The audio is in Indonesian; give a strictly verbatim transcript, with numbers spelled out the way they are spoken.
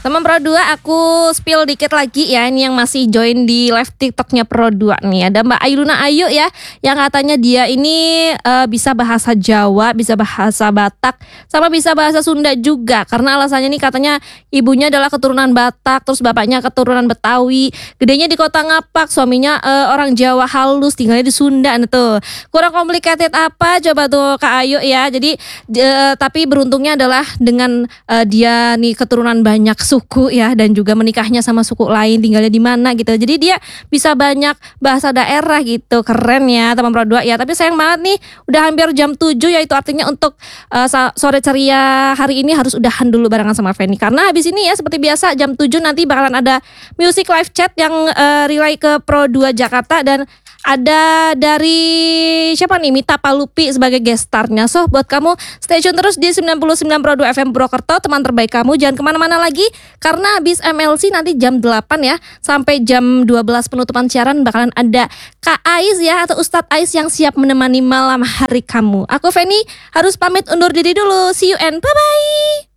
Teman Pro dua, aku spill dikit lagi ya. Ini yang masih join di live TikToknya Pro dua nih. Ada Mbak Ailuna Ayu ya, yang katanya dia ini uh, bisa bahasa Jawa, bisa bahasa Batak, sama bisa bahasa Sunda juga. Karena alasannya nih katanya ibunya adalah keturunan Batak, terus bapaknya keturunan Betawi. Gedenya di Kota Ngapak, suaminya uh, orang Jawa halus, tinggalnya di Sunda. Nah tuh, kurang complicated apa coba tuh Kak Ayu ya. Jadi uh, tapi beruntungnya adalah dengan uh, dia nih keturunan banyak suku ya, dan juga menikahnya sama suku lain, tinggalnya di mana gitu. Jadi dia bisa banyak bahasa daerah gitu. Keren ya teman Pro dua ya. Tapi sayang banget nih udah hampir jam tujuh ya, itu artinya untuk uh, sore ceria hari ini harus udahan dulu barengan sama Feni. Karena habis ini ya seperti biasa jam tujuh nanti bakalan ada music live chat yang uh, relay ke Pro dua Jakarta, dan ada dari siapa nih, Mita Palupi sebagai guest starnya. So buat kamu stay tune terus di sembilan puluh sembilan Pro dua F M Purwokerto, teman terbaik kamu. Jangan kemana-mana lagi, karena habis M L C nanti jam delapan ya, sampai jam dua belas penutupan siaran bakalan ada Kak Ais ya, atau Ustadz Ais yang siap menemani malam hari kamu. Aku Feni harus pamit undur diri dulu. See you and bye-bye.